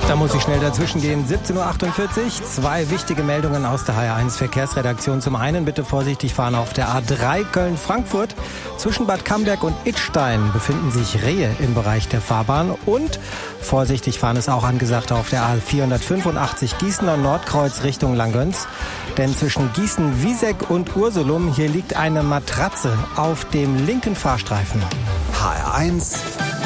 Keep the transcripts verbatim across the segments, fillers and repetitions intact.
Da muss ich schnell dazwischen gehen. siebzehn Uhr achtundvierzig, zwei wichtige Meldungen aus der H R eins Verkehrsredaktion. Zum einen bitte vorsichtig fahren auf der A drei Köln-Frankfurt. Zwischen Bad Camberg und Idstein befinden sich Rehe im Bereich der Fahrbahn. Und vorsichtig fahren ist auch angesagt auf der A vierhundertfünfundachtzig Gießener Nordkreuz Richtung Langgöns. Denn zwischen Gießen-Wieseck und Ursulum, hier liegt eine Matratze auf dem linken Fahrstreifen. H R eins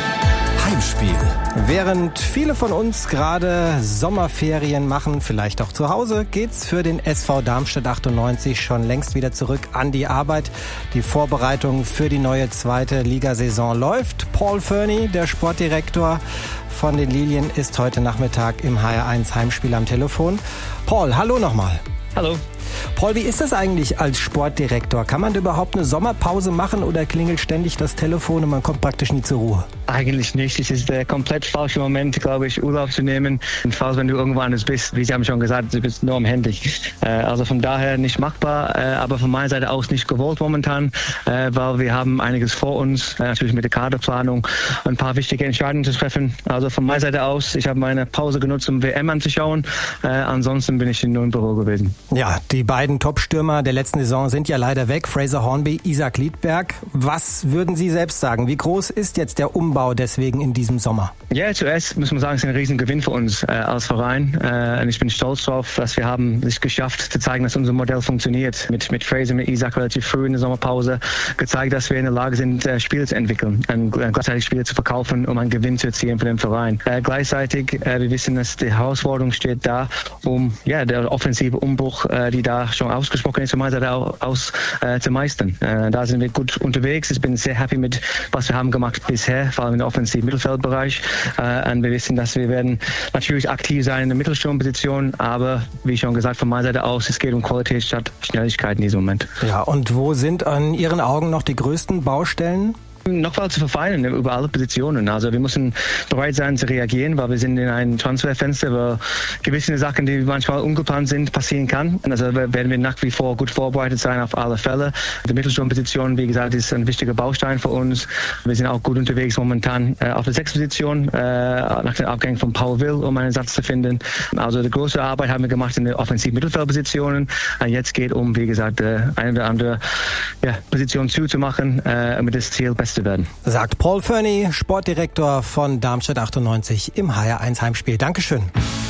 Heimspiel. Während viele von uns gerade Sommerferien machen, vielleicht auch zu Hause, geht's für den S V Darmstadt achtundneunzig schon längst wieder zurück an die Arbeit. Die Vorbereitung für die neue zweite Ligasaison läuft. Paul Fernie, der Sportdirektor von den Lilien, ist heute Nachmittag im H R eins Heimspiel am Telefon. Paul, hallo nochmal. Hallo. Paul, wie ist das eigentlich als Sportdirektor? Kann man überhaupt eine Sommerpause machen oder klingelt ständig das Telefon und man kommt praktisch nie zur Ruhe? Eigentlich nicht. Es ist der komplett falsche Moment, glaube ich, Urlaub zu nehmen. Und falls, wenn du irgendwo anders bist, wie Sie haben schon gesagt, du bist nur am Handy. Äh, also von daher nicht machbar, äh, aber von meiner Seite aus nicht gewollt momentan, äh, weil wir haben einiges vor uns, äh, natürlich mit der Kaderplanung, ein paar wichtige Entscheidungen zu treffen. Also von meiner Seite aus, ich habe meine Pause genutzt, um W M anzuschauen. Äh, ansonsten bin ich nur im Büro gewesen. Ja, die beiden Top-Stürmer der letzten Saison sind ja leider weg. Fraser Hornby, Isaac Liedberg. Was würden Sie selbst sagen? Wie groß ist jetzt der Umbau deswegen in diesem Sommer? Ja, zuerst muss man sagen, es ist ein riesen Gewinn für uns äh, als Verein. Äh, und ich bin stolz darauf, dass wir haben es geschafft, zu zeigen, dass unser Modell funktioniert. Mit, mit Fraser, mit Isaac relativ früh in der Sommerpause gezeigt, dass wir in der Lage sind, äh, Spiele zu entwickeln und äh, gleichzeitig Spiele zu verkaufen, um einen Gewinn zu erzielen für den Verein. Äh, gleichzeitig, äh, wir wissen, dass die Herausforderung steht da, um ja, der offensive Umbruch, äh, die da schon ausgesprochen ist, von meiner Seite aus äh, zu meistern. Äh, da sind wir gut unterwegs. Ich bin sehr happy mit, was wir haben gemacht bisher, vor allem im offensiven Mittelfeldbereich. Äh, und wir wissen, dass wir werden natürlich aktiv sein in der Mittelsturmposition, aber wie schon gesagt, von meiner Seite aus, es geht um Qualität statt Schnelligkeit in diesem Moment. Ja, und wo sind an Ihren Augen noch die größten Baustellen? Noch mal zu verfeinern über alle Positionen. Also wir müssen bereit sein zu reagieren, weil wir sind in einem Transferfenster, wo gewisse Sachen, die manchmal ungeplant sind, passieren kann. Also werden wir nach wie vor gut vorbereitet sein auf alle Fälle. Die Mittelsturmposition, wie gesagt, ist ein wichtiger Baustein für uns. Wir sind auch gut unterwegs momentan äh, auf der Sechs-Position, äh, nach dem Abgang von Paul Will, um einen Satz zu finden. Also die große Arbeit haben wir gemacht in den offensiven Mittelfeldpositionen. Und jetzt geht um, wie gesagt, äh, eine oder andere ja, Position zuzumachen, äh, um das Ziel besser zu werden. Sagt Paul Fernie, Sportdirektor von Darmstadt achtundneunzig im H R eins Heimspiel. Dankeschön.